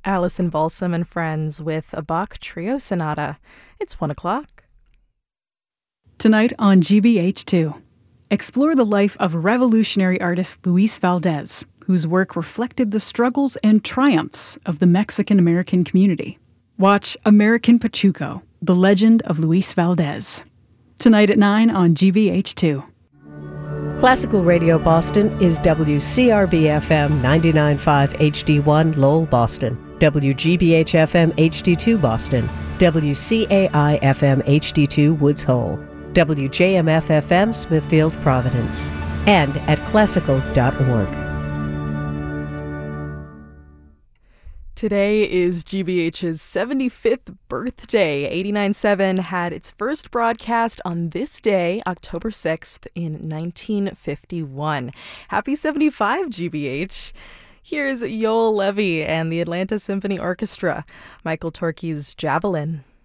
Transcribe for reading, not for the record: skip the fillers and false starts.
Alison Balsam and Friends with a Bach Trio Sonata. It's 1 o'clock. Tonight on GBH2, explore the life of revolutionary artist Luis Valdez, whose work reflected the struggles and triumphs of the Mexican-American community. Watch American Pachuco, The Legend of Luis Valdez. Tonight at 9 on GBH2. Classical Radio Boston is WCRB-FM 99.5 HD1 Lowell, Boston, WGBH-FM HD2 Boston, WCAI-FM HD2 Woods Hole, WJMF-FM Smithfield, Providence, and at classical.org. Today is GBH's 75th birthday. 89.7 had its first broadcast on this day, October 6th, in 1951. Happy 75, GBH. Here's Yoel Levy and the Atlanta Symphony Orchestra, Michael Torke's Javelin.